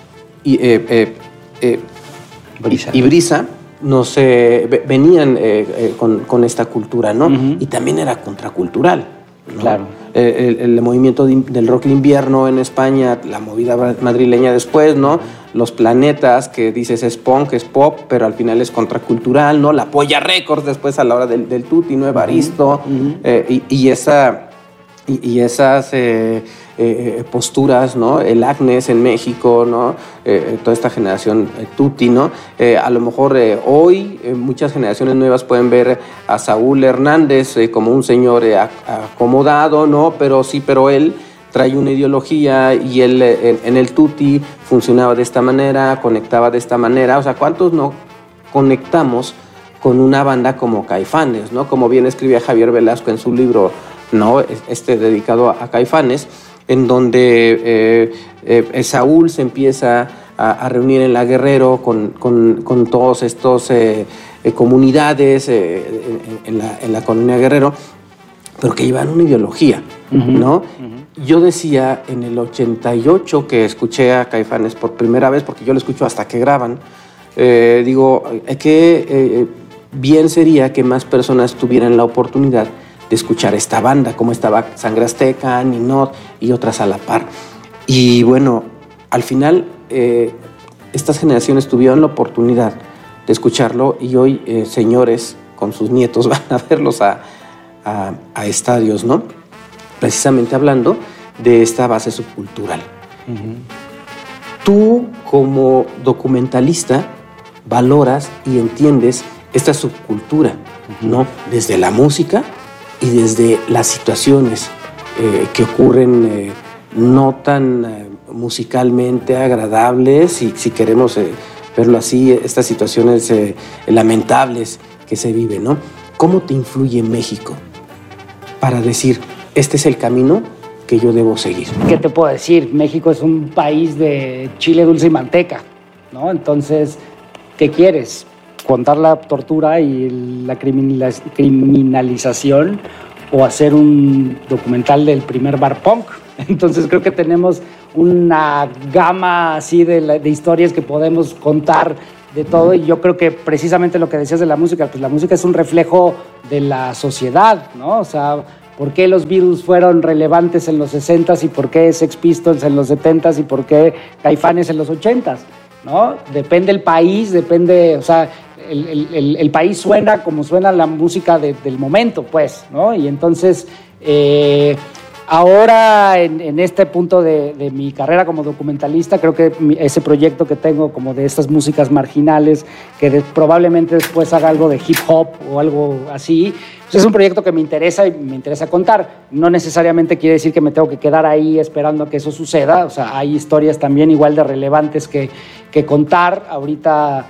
y Brisa venían con esta cultura, ¿no? Y también era contracultural, ¿no? Claro. El movimiento del rock de invierno en España, la movida madrileña después, ¿no? Los Planetas, que dices es punk, es pop, pero al final es contracultural, ¿no? La Polla Records después a la hora del Tuti, ¿no? Evaristo, y esas posturas, ¿no? El Agnes en México, ¿no? Toda esta generación Tuti, ¿no? A lo mejor hoy muchas generaciones nuevas pueden ver a Saúl Hernández como un señor acomodado, ¿no? Pero él trae una ideología y él en el Tuti funcionaba de esta manera, conectaba de esta manera. O sea, ¿cuántos no conectamos con una banda como Caifanes, ¿no? Como bien escribía Javier Velasco en su libro, ¿no? Dedicado a Caifanes, en donde Saúl se empieza a reunir en La Guerrero con todos estos comunidades en la colonia Guerrero, pero que llevan una ideología, ¿no? Yo decía en el 88 que escuché a Caifanes por primera vez, porque yo lo escucho hasta que graban, digo, que bien sería que más personas tuvieran la oportunidad de escuchar esta banda, como estaba Sangre Azteca, Ninot y otras a la par. Y bueno, al final estas generaciones tuvieron la oportunidad de escucharlo y hoy señores con sus nietos van a verlos a estadios, ¿no? Precisamente hablando de esta base subcultural. Tú, como documentalista, valoras y entiendes esta subcultura, ¿no? Desde la música y desde las situaciones que ocurren no tan musicalmente agradables, si queremos verlo así, estas situaciones lamentables que se viven, ¿no? ¿Cómo te influye México para decir, este es el camino que yo debo seguir? ¿Qué te puedo decir? México es un país de chile, dulce y manteca, ¿no? Entonces, ¿qué quieres? ¿Contar la tortura y la criminalización o hacer un documental del primer bar punk. Entonces creo que tenemos una gama así de historias que podemos contar de todo, y yo creo que precisamente lo que decías de la música, pues la música es un reflejo de la sociedad, ¿no? O sea, ¿por qué los Beatles fueron relevantes en los 60s y por qué Sex Pistols en los 70s y por qué Caifanes en los 80s, ¿no? Depende el país, depende, o sea, el país suena como suena la música del momento, pues, ¿no? Y entonces, ahora, en este punto de mi carrera como documentalista, creo que ese proyecto que tengo como de estas músicas marginales, que probablemente después haga algo de hip hop o algo así, pues es un proyecto que me interesa y me interesa contar. No necesariamente quiere decir que me tengo que quedar ahí esperando a que eso suceda. O sea, hay historias también igual de relevantes que contar. Ahorita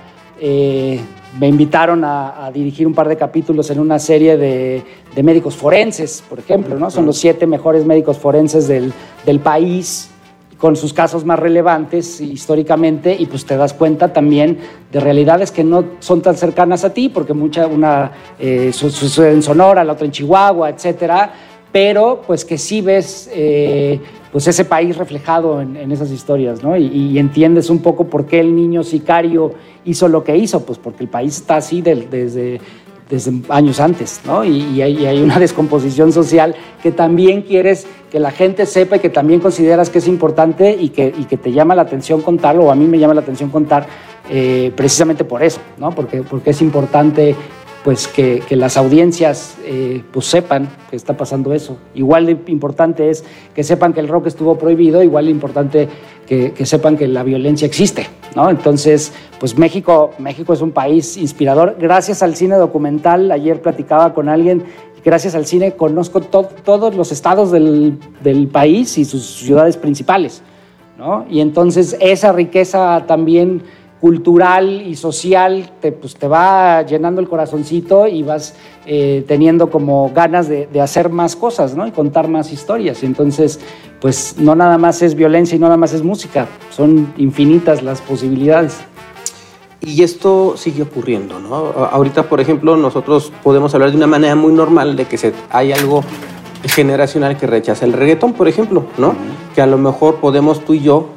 me invitaron a dirigir un par de capítulos en una serie de médicos forenses, por ejemplo, ¿no? Son los 7 mejores médicos forenses del país, con sus casos más relevantes históricamente, y pues te das cuenta también de realidades que no son tan cercanas a ti, porque una sucede en Sonora, la otra en Chihuahua, etcétera, pero pues que sí ves pues ese país reflejado en esas historias, ¿no? Y entiendes un poco por qué el niño sicario hizo lo que hizo, pues porque el país está así desde años antes, ¿no? Y hay una descomposición social que también quieres que la gente sepa y que también consideras que es importante y que te llama la atención contar, o a mí me llama la atención contar precisamente por eso, ¿no? Porque es importante pues que las audiencias pues sepan que está pasando eso. Igual de importante es que sepan que el rock estuvo prohibido, igual de importante que sepan que la violencia existe, ¿no? Entonces, pues México es un país inspirador. Gracias al cine documental, ayer platicaba con alguien, gracias al cine conozco todos los estados del país y sus ciudades principales, ¿no? Y entonces esa riqueza también cultural y social te va llenando el corazoncito y vas teniendo como ganas de hacer más cosas, ¿no? Y contar más historias. Entonces, pues no nada más es violencia y no nada más es música, son infinitas las posibilidades. Y esto sigue ocurriendo, ¿no? Ahorita, por ejemplo, nosotros podemos hablar de una manera muy normal de que hay algo generacional que rechaza el reggaetón, por ejemplo, ¿no? Que a lo mejor podemos tú y yo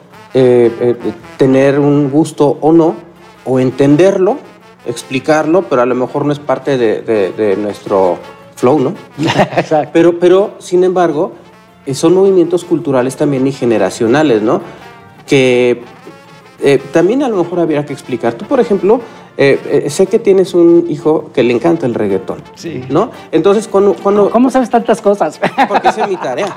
tener un gusto o no, o entenderlo, explicarlo, pero a lo mejor no es parte de nuestro flow, ¿no? Exacto. Pero, sin embargo, son movimientos culturales también y generacionales, ¿no? Que también a lo mejor habría que explicar. Tú, por ejemplo, sé que tienes un hijo que le encanta el reggaetón, sí, ¿no? Entonces, cuando ¿Cómo sabes tantas cosas? Porque esa es mi tarea.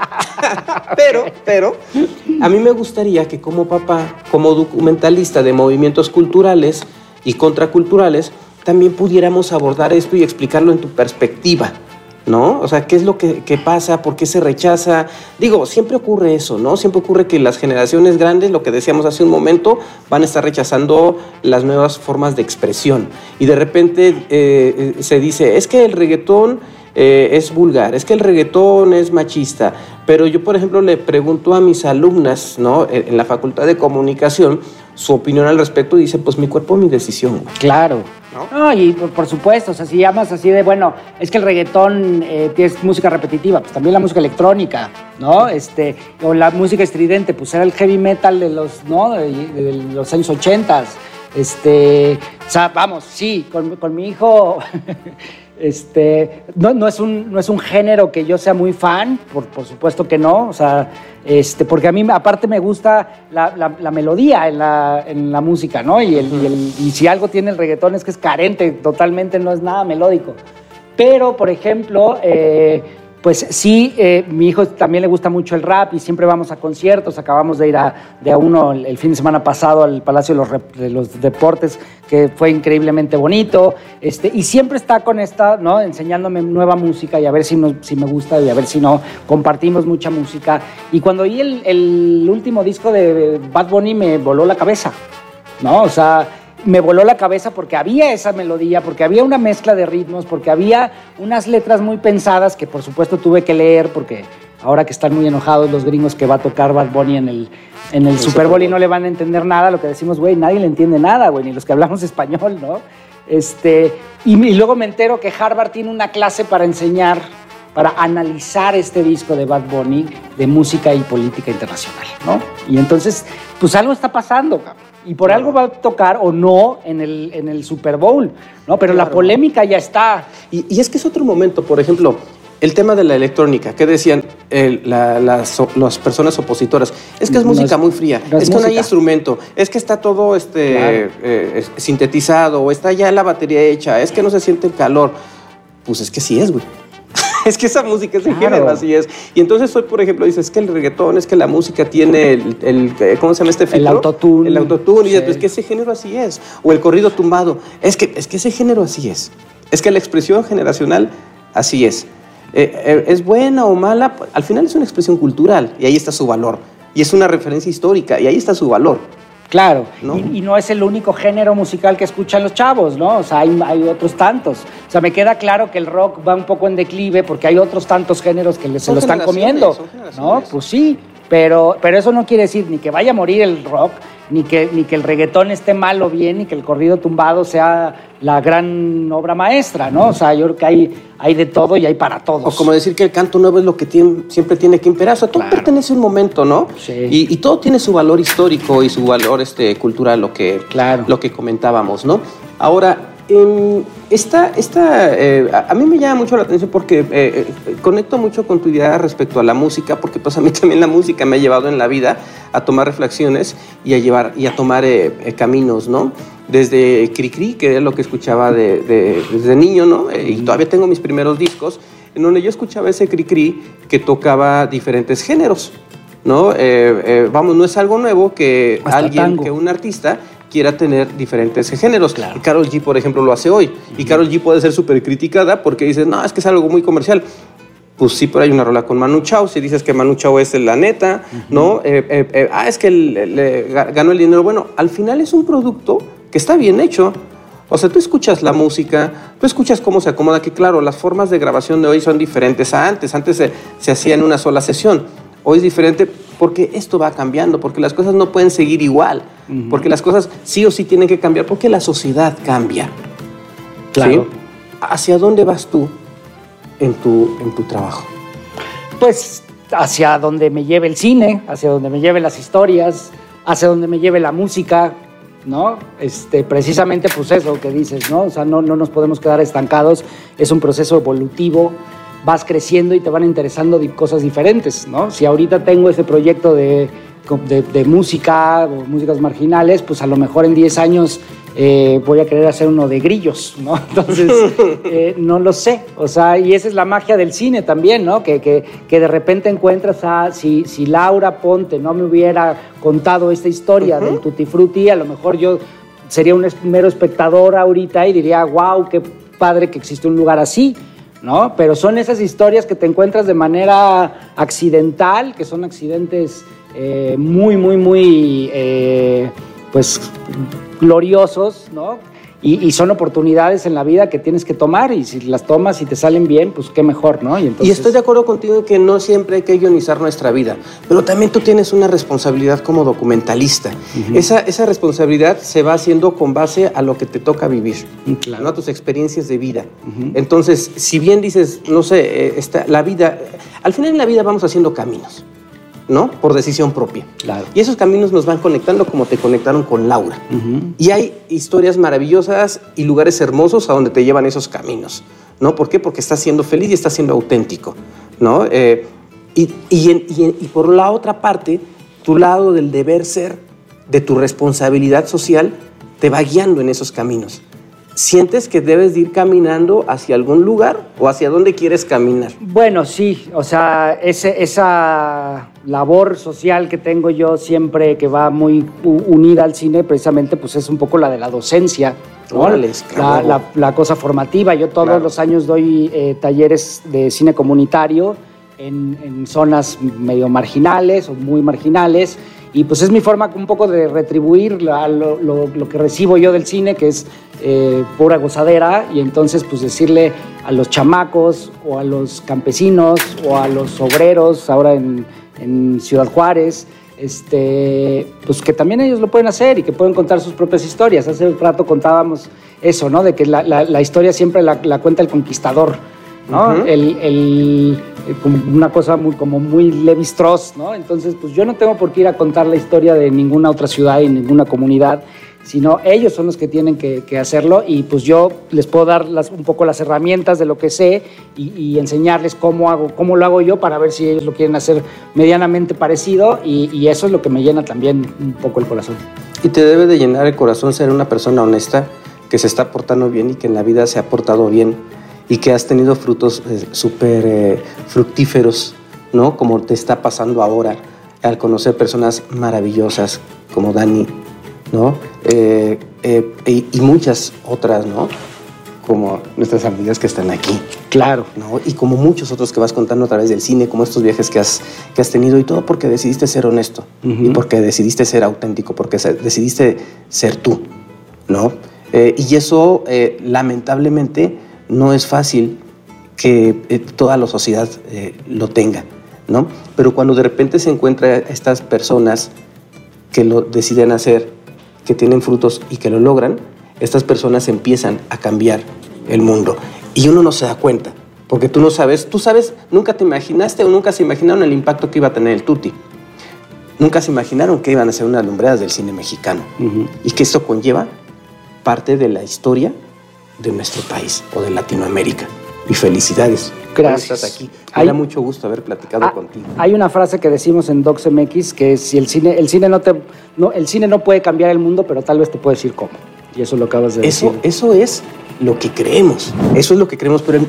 pero a mí me gustaría que como papá, como documentalista de movimientos culturales y contraculturales, también pudiéramos abordar esto y explicarlo en tu perspectiva, ¿no? O sea, ¿qué es lo que pasa? ¿Por qué se rechaza? Digo, siempre ocurre eso, ¿no? Siempre ocurre que las generaciones grandes, lo que decíamos hace un momento, van a estar rechazando las nuevas formas de expresión. Y de repente se dice, es que el reggaetón es vulgar, es que el reggaetón es machista. Pero yo, por ejemplo, le pregunto a mis alumnas, ¿no? En la Facultad de Comunicación, su opinión al respecto, y dice, pues mi cuerpo, mi decisión. Claro. ¿No? Y por supuesto, o sea, si llamas así de, bueno, es que el reggaetón es música repetitiva, pues también la música electrónica, ¿no? O la música estridente, pues era el heavy metal de los, ¿no? de los años 80. O sea, vamos, sí, con mi hijo... No es un género que yo sea muy fan, por supuesto que no, o sea, porque a mí aparte me gusta la melodía en la música, ¿no? Y si algo tiene el reggaetón es que es carente, totalmente no es nada melódico. Pero, por ejemplo, pues sí, mi hijo también le gusta mucho el rap y siempre vamos a conciertos. Acabamos de ir a uno el fin de semana pasado al Palacio de los Deportes, que fue increíblemente bonito. Y siempre está con esta, ¿no? Enseñándome nueva música y a ver si me gusta y a ver si no. Compartimos mucha música. Y cuando oí el último disco de Bad Bunny me voló la cabeza, ¿no? O sea, me voló la cabeza porque había esa melodía, porque había una mezcla de ritmos, porque había unas letras muy pensadas que por supuesto tuve que leer, porque ahora que están muy enojados los gringos que va a tocar Bad Bunny en el Super Bowl y no le van a entender nada, lo que decimos, güey, nadie le entiende nada, güey, ni los que hablamos español, ¿no? Y luego me entero que Harvard tiene una clase para enseñar para analizar este disco de Bad Bunny de música y política internacional, ¿no? Y entonces, pues algo está pasando, cabrón. Y por algo va a tocar o no en el Super Bowl, ¿no? Pero la polémica ya está. Y es que es otro momento, por ejemplo, el tema de la electrónica, que decían las personas opositoras, es que es música muy fría, es que no hay instrumento, es que está todo sintetizado, o está ya la batería hecha, es que no se siente el calor. Pues es que sí es, güey. Es que esa música es de género, así es. Y entonces hoy, por ejemplo, dices, es que el reggaetón, es que la música tiene ¿cómo se llama este filtro? El autotune. El autotune, y pues que ese género así es. O el corrido tumbado, es que ese género así es. Es que la expresión generacional así es. Es buena o mala, al final es una expresión cultural, y ahí está su valor. Y es una referencia histórica, y ahí está su valor. Claro, ¿no? Y no es el único género musical que escuchan los chavos, ¿no? O sea, hay otros tantos. O sea, me queda claro que el rock va un poco en declive porque hay otros tantos géneros que se lo están comiendo, ¿no? Pues sí, pero eso no quiere decir ni que vaya a morir el rock, ni que el reggaetón esté mal o bien, ni que el corrido tumbado sea la gran obra maestra, ¿no? O sea, yo creo que hay de todo y hay para todos. O como decir que el canto nuevo es lo que siempre tiene que imperar. O sea, todo pertenece a un momento, ¿no? Sí. Y todo tiene su valor histórico y su valor cultural, lo que comentábamos, ¿no? Ahora, a mí me llama mucho la atención porque conecto mucho con tu idea respecto a la música, porque pues a mí también la música me ha llevado en la vida a tomar reflexiones y a tomar caminos, ¿no? Desde Cricri, que es lo que escuchaba desde niño, ¿no? Y todavía tengo mis primeros discos, en donde yo escuchaba ese Cricri que tocaba diferentes géneros, ¿no? Vamos, no es algo nuevo que un artista quiera tener diferentes géneros. Claro. Y Karol G, por ejemplo, lo hace hoy. Y Karol G puede ser súper criticada porque dice, no, es que es algo muy comercial. Pues sí, pero hay una rola con Manu Chao. Si dices que Manu Chao es la neta, ¿no? Es que ganó el dinero. Bueno, al final es un producto que está bien hecho. O sea, tú escuchas la música, tú escuchas cómo se acomoda, que claro, las formas de grabación de hoy son diferentes a antes. Antes se hacía en una sola sesión. Hoy es diferente porque esto va cambiando, porque las cosas no pueden seguir igual, porque las cosas sí o sí tienen que cambiar, porque la sociedad cambia. Claro. ¿Sí? ¿Hacia dónde vas tú en tu trabajo? Pues hacia donde me lleve el cine, hacia donde me lleve las historias, hacia donde me lleve la música, ¿no? Precisamente pues eso que dices, ¿no? O sea, no nos podemos quedar estancados, es un proceso evolutivo, vas creciendo y te van interesando cosas diferentes, ¿no? Si ahorita tengo ese proyecto de música o músicas marginales, pues a lo mejor en 10 años voy a querer hacer uno de grillos, ¿no? Entonces, no lo sé. O sea, y esa es la magia del cine también, ¿no? Que de repente encuentras si Laura Ponte no me hubiera contado esta historia del Tutti Frutti, a lo mejor yo sería un mero espectador ahorita y diría, wow, qué padre que existe un lugar así, ¿no? Pero son esas historias que te encuentras de manera accidental, que son accidentes muy, muy, muy, pues, gloriosos, ¿no? Y son oportunidades en la vida que tienes que tomar, y si las tomas y te salen bien, pues qué mejor, ¿no? Y estoy de acuerdo contigo en que no siempre hay que guionizar nuestra vida, pero también tú tienes una responsabilidad como documentalista. Esa responsabilidad se va haciendo con base a lo que te toca vivir, claro, ¿no? A tus experiencias de vida. Entonces, si bien dices, no sé, la vida, al final en la vida vamos haciendo caminos, ¿no? Por decisión propia. Claro. Y esos caminos nos van conectando como te conectaron con Laura. Y hay historias maravillosas y lugares hermosos a donde te llevan esos caminos, ¿no? ¿Por qué? Porque estás siendo feliz y estás siendo auténtico, ¿no? Y por la otra parte, tu lado del deber ser, de tu responsabilidad social, te va guiando en esos caminos. ¿Sientes que debes de ir caminando hacia algún lugar o hacia dónde quieres caminar? Bueno, sí, o sea, esa labor social que tengo yo siempre, que va muy unida al cine, precisamente, pues es un poco la de la docencia, ¿no? Órale, la cosa formativa. Yo todos los años doy talleres de cine comunitario en zonas medio marginales o muy marginales, y pues es mi forma un poco de retribuir lo que recibo yo del cine, que es pura gozadera, y entonces pues decirle a los chamacos o a los campesinos o a los obreros ahora en Ciudad Juárez, pues que también ellos lo pueden hacer y que pueden contar sus propias historias. Hace un rato contábamos eso, ¿no? De que la historia siempre la cuenta el conquistador, ¿no? Como una cosa muy Levi-Strauss, ¿no? Entonces, pues yo no tengo por qué ir a contar la historia de ninguna otra ciudad y ninguna comunidad, sino ellos son los que tienen que hacerlo, y pues yo les puedo dar un poco las herramientas de lo que sé y enseñarles cómo lo hago yo, para ver si ellos lo quieren hacer medianamente parecido, y eso es lo que me llena también un poco el corazón. Y te debe de llenar el corazón ser una persona honesta, que se está portando bien y que en la vida se ha portado bien, y que has tenido frutos súper fructíferos, ¿no? Como te está pasando ahora al conocer personas maravillosas como Dani, ¿no? Y muchas otras, ¿no? Como nuestras amigas que están aquí. Claro. ¿No? Y como muchos otros que vas contando a través del cine, como estos viajes que has tenido, y todo porque decidiste ser honesto, y porque decidiste ser auténtico, porque decidiste ser tú, ¿no? Y eso, lamentablemente, no es fácil que toda la sociedad lo tenga, ¿no? Pero cuando de repente se encuentran estas personas que lo deciden hacer, que tienen frutos y que lo logran, estas personas empiezan a cambiar el mundo. Y uno no se da cuenta, porque tú sabes, nunca te imaginaste o nunca se imaginaron el impacto que iba a tener el Tuti. Nunca se imaginaron que iban a ser unas lumbreras del cine mexicano. Y que esto conlleva parte de la historia de nuestro país o de Latinoamérica. Y felicidades. Gracias. Estás aquí. Me da mucho gusto haber platicado contigo. Hay una frase que decimos en DocsMX, que es: si el cine no puede cambiar el mundo, pero tal vez te puede decir cómo. Y eso lo acabas de decir. Eso es lo que creemos. Eso es lo que creemos, pero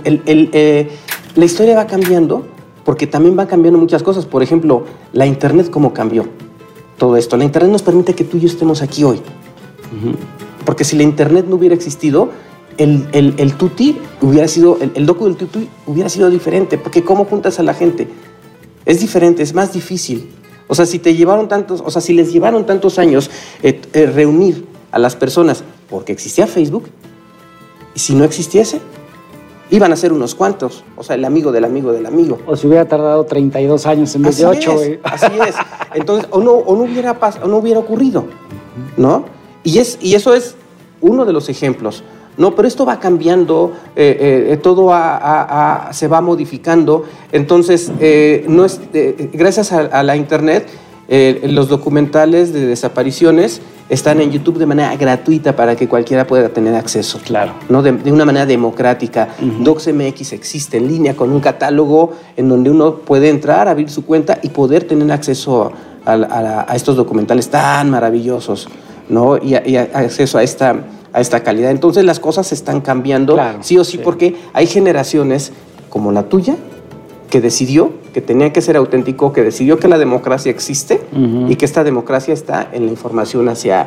la historia va cambiando, porque también van cambiando muchas cosas. Por ejemplo, la Internet, ¿cómo cambió todo esto? La Internet nos permite que tú y yo estemos aquí hoy. Porque si la Internet no hubiera existido, el Tuti hubiera sido, el docu del Tuti hubiera sido diferente, porque ¿cómo juntas a la gente? Es diferente, es más difícil. O sea, si les llevaron tantos años reunir a las personas, porque existía Facebook, y si no existiese, iban a ser unos cuantos, o sea, el amigo del amigo del amigo. O si hubiera tardado 32 años en vez de 8. Así es. Entonces, o no hubiera ocurrido, ¿no? Y eso es uno de los ejemplos. No, pero esto va cambiando, todo se va modificando. Entonces, gracias a la Internet, los documentales de desapariciones están en YouTube de manera gratuita para que cualquiera pueda tener acceso. Claro. ¿No? De una manera democrática. DocsMX existe en línea con un catálogo en donde uno puede entrar, abrir su cuenta y poder tener acceso a estos documentales tan maravillosos, ¿no? Y acceso a esta calidad. Entonces las cosas están cambiando, claro, sí o sí, porque hay generaciones como la tuya que decidió que tenía que ser auténtico, que decidió que la democracia existe y que esta democracia está en la información hacia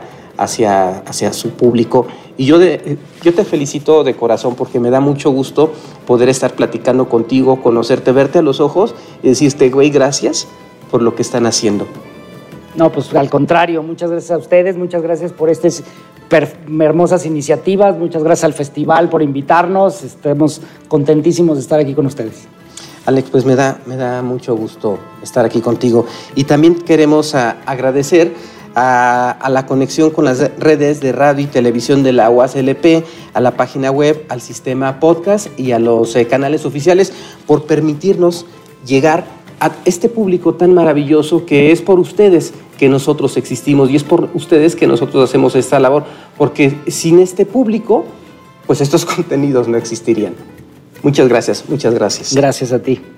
su público. Y yo te felicito de corazón, porque me da mucho gusto poder estar platicando contigo, conocerte, verte a los ojos y decirte, güey, gracias por lo que están haciendo. No, pues al contrario, muchas gracias a ustedes, muchas gracias por estas hermosas iniciativas, muchas gracias al festival por invitarnos, estamos contentísimos de estar aquí con ustedes. Alex, pues me da mucho gusto estar aquí contigo. Y también queremos agradecer a la conexión con las redes de radio y televisión de la UASLP, a la página web, al sistema podcast y a los canales oficiales por permitirnos llegar a este público tan maravilloso, que es por ustedes que nosotros existimos y es por ustedes que nosotros hacemos esta labor, porque sin este público, pues estos contenidos no existirían. Muchas gracias, muchas gracias. Gracias a ti.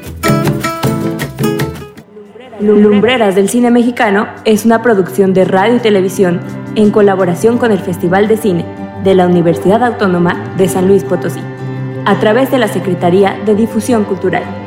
Lumbreras del Cine Mexicano es una producción de radio y televisión en colaboración con el Festival de Cine de la Universidad Autónoma de San Luis Potosí, a través de la Secretaría de Difusión Cultural.